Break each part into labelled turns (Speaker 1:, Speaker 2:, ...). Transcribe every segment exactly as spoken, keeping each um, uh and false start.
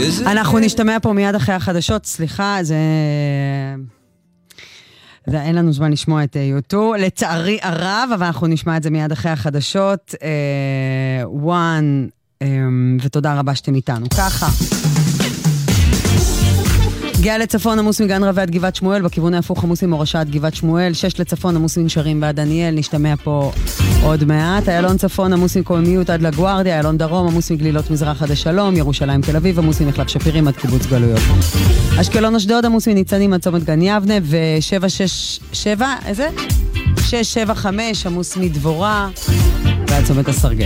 Speaker 1: אנחנו נשתמע פה מיד אחרי החדשות, סליחה, זה... זה אין לנו זמן לשמוע את יוטו, לצערי הרב, אבל אנחנו נשמע את זה מיד אחרי החדשות. וואן, ותודה רבה שאתם איתנו. ככה. גאה לצפון עמוס מגן רבי עד גבעת שמואל, בכיוון ההפוך עמוס ממורשה עד גבעת שמואל, שש לצפון עמוס מנשרים ועד דניאל, נשתמע פה עוד מעט. איילון צפון עמוס מקוממיות עד לגוארדיה, איילון דרום עמוס מגלילות מזרח עד השלום, ירושלים תל אביב עמוס ממחלף שפירים עד קיבוץ גלויות. אשקלון אשדוד עמוס מניצנים עד צומת גן יבנה, ו-שבע שש שבע, איזה? שש שבע חמש עמוס מדבורה ועד צומת הסרגל.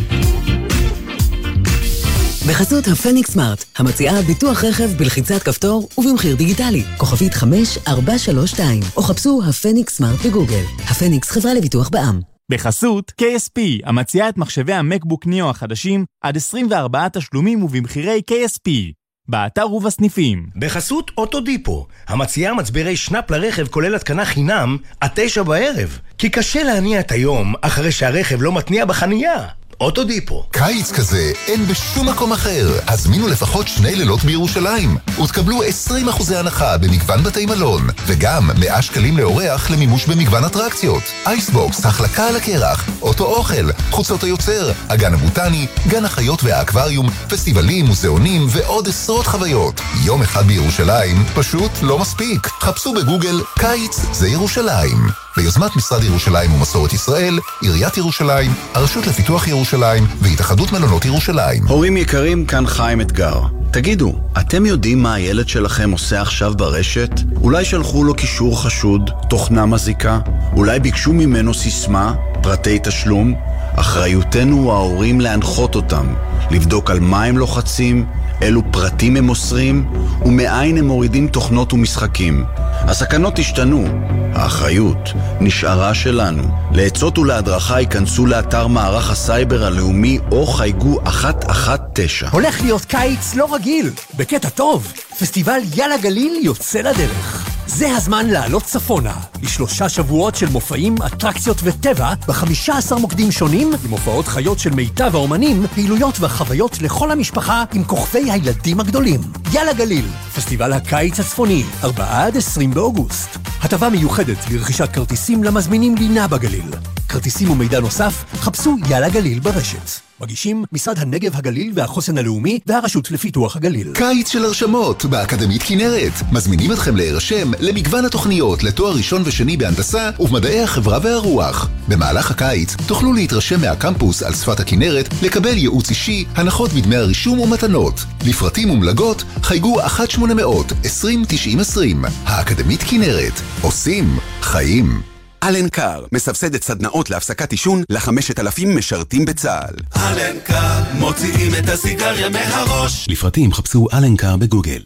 Speaker 2: בחסות הפניקס סמארט, המציעה ביטוח רכב בלחיצת כפתור ובמחיר דיגיטלי, כוכבית חמש ארבע שלוש שתיים, או חפשו הפניקס סמארט בגוגל. הפניקס חברה לביטוח בע"מ.
Speaker 3: בחסות קיי אס פי, המציעה את מחשבי המקבוק ניאו החדשים עד עשרים וארבעה תשלומים ובמחירי קיי אס פי. באתר ובסניפים.
Speaker 4: בחסות אוטודיפו, המציעה מצברי שנאפ לרכב כולל התקנה חינם עד תשע בערב. כי קשה להניע את היום אחרי שהרכב לא מתניע בחנייה. אוטודיפו.
Speaker 5: קיץ כזה אין בשום מקום אחר. הזמינו לפחות שני לילות בירושלים ותקבלו עשרים אחוז הנחה במגוון בתי מלון, וגם מאה שקלים לאורח למימוש במגוון אטרקציות. אייסבוקס, החלקה על הקרח, אוטו אוכל, חוצות היוצר, הגן הבוטני, גן החיות והאקווריום, פסטיבלים, מוזיאונים ועוד עשרות חוויות. יום אחד בירושלים פשוט לא מספיק. חפשו בגוגל קיץ זה ירושלים. ביוזמת משרד ירושלים ומסורת ישראל, עיריית ירושלים, הרשות לפיתוח ירושלים והתאחדות מלונות ירושלים.
Speaker 6: הורים יקרים, כאן חיים אתגר. תגידו, אתם יודעים מה הילד שלכם עושה עכשיו ברשת? אולי שלחו לו קישור חשוד, תוכנה מזיקה? אולי ביקשו ממנו סיסמה, פרטי תשלום? אחריותנו ההורים להנחות אותם, לבדוק על מה הם לוחצים, אילו פרטים הם מוסרים, ומאין הם מורידים תוכנות ומשחקים. הסכנות השתנו, האחריות נשארה שלנו. לעצות ולהדרכה ייכנסו לאתר מערך הסייבר הלאומי או חייגו אחת אחת תשע.
Speaker 7: הולך להיות קיץ לא רגיל, בקטע טוב. פסטיבל יאללה גליל יוצא לדרך. זה הזמן לעלות צפונה, לשלושה שבועות של מופעים, אטרקציות וטבע, בחמישה עשר מוקדים שונים, עם הופעות חיות של מיטב האומנים, פעילויות וחוויות לכל המשפחה, עם כוכבי הילדים הגדולים. יאללה גליל, פסטיבל הקיץ הצפוני, ארבעה עד עשרים באוגוסט. הטבה מיוחדת לרכישת כרטיסים למזמינים לינה בגליל. כרטיסים ומידע נוסף, חפשו יאללה גליל ברשת. מגישים משרד הנגב הגליל והחוסן הלאומי והרשות לפיתוח הגליל.
Speaker 5: קיץ של הרשמות באקדמית כנרת. מזמינים אתכם להירשם למגוון התוכניות לתואר ראשון ושני בהנדסה ובמדעי החברה והרוח. במהלך הקיץ תוכלו להתרשם מהקמפוס על שפת הכנרת, לקבל ייעוץ אישי, הנחות בדמי הרישום ומתנות. לפרטים ומלגות חייגו אחת שמונה מאות עשרים תשעים עשרים. האקדמית כנרת. עושים חיים.
Speaker 8: אלנקר מסבסדת סדנאות להפסקת עישון ל-חמשת אלפים משרתים בצה"ל.
Speaker 9: אלנקר מוציאים את הסיגריה מהראש.
Speaker 8: לפרטים חפשו אלנקר בגוגל.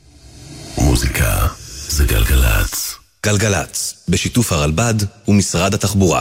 Speaker 9: מוזיקה זה גלגלץ.
Speaker 10: גלגלץ, בשיתוף הרלב"ד ומשרד התחבורה.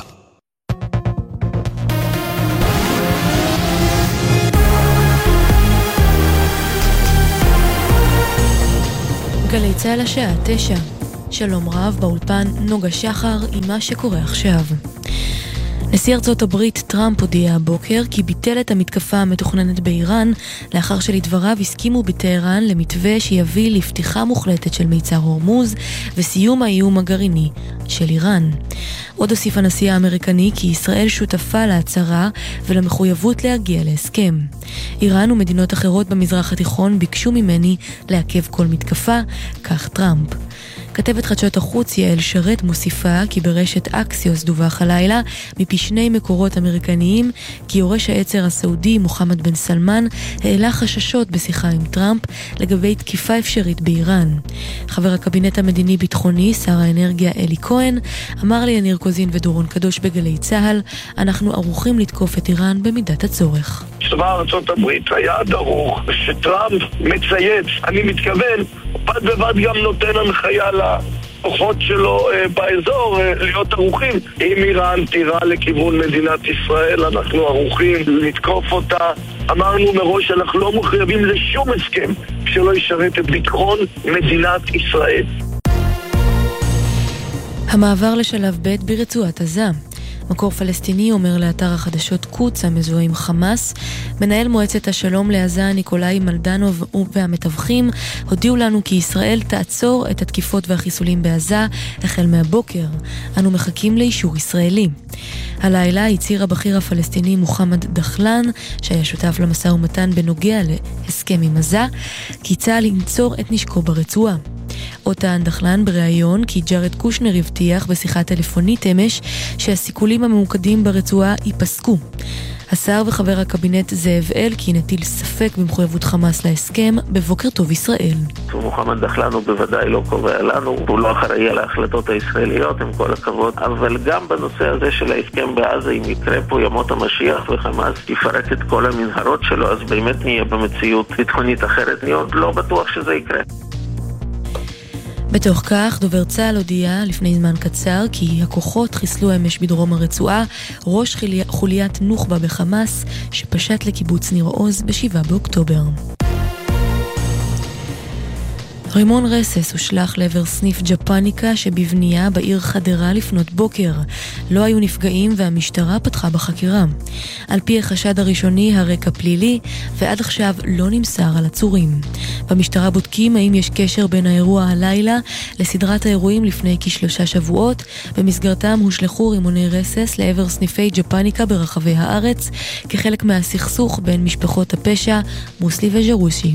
Speaker 11: גלי צהל השעה תשע. שלום רב, באולפן נוגה שחר עם מה שקורה עכשיו. נשיא ארצות הברית טראמפ הודיע הבוקר כי ביטל את המתקפה המתוכננת באיראן, לאחר שלדבריו הסכימו בטהרן למתווה שיביא לפתיחה מוחלטת של מיצר הורמוז וסיום האיום הגרעיני של איראן. עוד הוסיף הנשיא האמריקני כי ישראל שותפה להצהרה ולמחויבות להגיע להסכם. איראן ומדינות אחרות במזרח התיכון ביקשו ממני לעכב כל מתקפה, כך טראמפ. כתבת חדשות החוץ יעל שרת מוסיפה כי ברשת אקסיוס דווח הלילה מפי שני מקורות אמריקניים כי יורש העצר הסעודי מוחמד בן סלמן העלה חששות בשיחה עם טראמפ לגבי תקיפה אפשרית באיראן. חבר הקבינט המדיני-ביטחוני, שר האנרגיה אלי כהן, אמר ליניר קוזין ודורון קדוש בגלי צהל, אנחנו ערוכים לתקוף את איראן במידת הצורך.
Speaker 12: צבא ארצות הברית היה דרוך שטראמפ מצייץ, אני מתכוון, בד בבד גם נותן הנחיה לכוחות שלו אה, באזור אה, להיות ערוכים. אם איראן תירה לכיוון מדינת ישראל, אנחנו ערוכים לתקוף אותה. אמרנו מראש שאנחנו לא מחויבים לשום הסכם שלא ישרת את ביטחון מדינת ישראל.
Speaker 11: המעבר לשלב ב' ברצועת עזה. מקור פלסטיני אומר לאתר החדשות קוץ המזוהה עם חמאס, מנהל מועצת השלום לעזה ניקולאי מלדנוב והמתווכים הודיעו לנו כי ישראל תעצור את התקיפות והחיסולים בעזה החל מהבוקר. אנו מחכים לאישור ישראלי. הלילה הצהיר הבכיר הפלסטיני מוחמד דחלן, שהיה שותף למשא ומתן בנוגע להסכם עם עזה, כי צה"ל ינצור את נשקו ברצועה. עוד טען דחלן בריאיון כי ג'ארד קושנר הבטיח בשיחה טלפונית אמש שהסיכולים הממוקדים ברצועה ייפסקו. השר וחבר הקבינט זאב אלקין הטיל ספק במחויבות חמאס להסכם בבוקר טוב ישראל.
Speaker 13: מוחמד דחלן הוא בוודאי לא קובע לנו, הוא לא אחראי על ההחלטות הישראליות עם כל הכבוד, אבל גם בנושא הזה של ההסכם בעזה, אם יקרה פה ימות המשיח וחמאס יפרק את כל המנהרות שלו, אז באמת נהיה במציאות ביטחונית אחרת. אני עוד לא בטוח שזה יקרה.
Speaker 11: בתוך כך, דובר צה"ל הודיע לפני זמן קצר כי הכוחות חיסלו אמש בדרום הרצועה ראש חוליית נוח'בה בחמאס שפשט לקיבוץ ניר עוז בשבעה באוקטובר. רימון רסס הושלח לעבר סניף ג'פניקה שבבנייה בעיר חדרה לפנות בוקר. לא היו נפגעים והמשטרה פתחה בחקירה. על פי החשד הראשוני הרקע פלילי, ועד עכשיו לא נמסר על עצורים. במשטרה בודקים האם יש קשר בין האירוע הלילה לסדרת האירועים לפני כשלושה שבועות, במסגרתם הושלחו רימוני רסס לעבר סניפי ג'פניקה ברחבי הארץ, כחלק מהסכסוך בין משפחות הפשע מוסלי וג'רושי.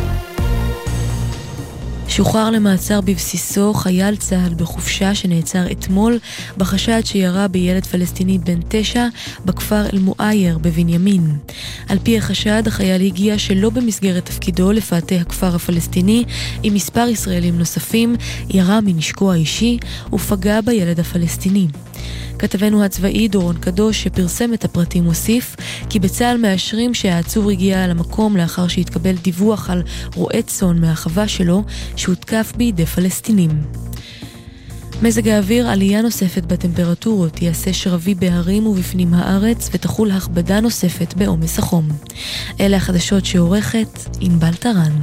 Speaker 11: שוחרר למעצר בבסיסו חייל צה"ל בחופשה שנעצר אתמול בחשד שירה בילד פלסטיני בן תשע בכפר אל-מואייר בבנימין. על פי החשד, החייל הגיע שלא במסגרת תפקידו לפאתי הכפר הפלסטיני עם מספר ישראלים נוספים, ירה מנשקו האישי ופגע בילד הפלסטיני. כתבנו הצבאי דורון קדוש שפרסם את הפרטים הוסיף כי בצה"ל מאשרים שהעצור הגיע על המקום לאחר שהתקבל דיווח על רועה צאן מהחווה שלו שהותקף בידי פלסטינים. מזג האוויר, עלייה נוספת בטמפרטורות, יעשה שרבי בהרים ובפנים הארץ ותחול הכבדה נוספת בעומס החום. אלה החדשות שעורכת ענבל טרן.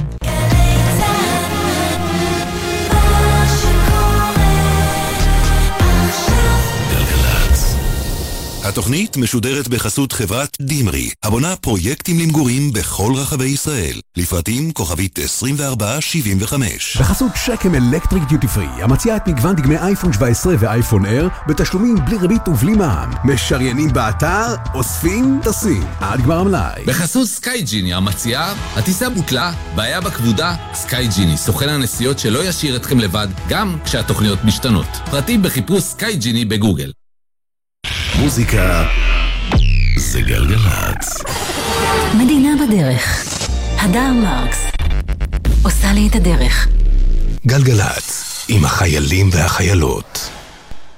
Speaker 5: התוכנית משודרת בחסות חברת דימרי, הבונה פרויקטים למגורים בכל רחבי ישראל. לפרטים כוכבית עשרים וארבע שבעים וחמש.
Speaker 14: בחסות שקם אלקטריק דיוטי פרי, המציעה את מגוון דגמי אייפון שבע עשרה ואייפון אייר בתשלומים בלי ריבית ובלי מע"מ. משריינים באתר, אוספים, טסים. עד גמר המלאי.
Speaker 15: בחסות סקייג'יני, המציעה, הטיסה בוטלה, בעיה בכבודה, סקייג'יני, סוכן הנסיעות שלא ישאיר אתכם לבד, גם כשהתוכניות משתנות. פרטים בחיפוש סקייג'יני בגוגל.
Speaker 5: מוזיקה זה גלגלצ.
Speaker 2: מדינה בדרך. הדר מרקס עושה לי את הדרך.
Speaker 4: גלגלצ עם החיילים והחיילות.